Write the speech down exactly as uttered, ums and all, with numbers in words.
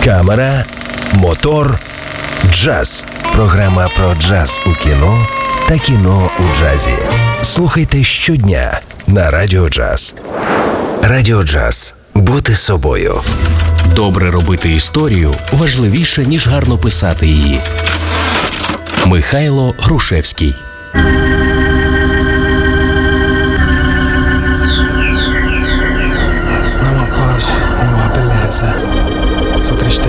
Камера, мотор, джаз. Програма про джаз у кіно та кіно у джазі. Слухайте щодня на Радіо Джаз. Радіо Джаз. Бути собою. Добре робити історію важливіше, ніж гарно писати її. Михайло Грушевський. Numa paz, numa beleza. Sou triste.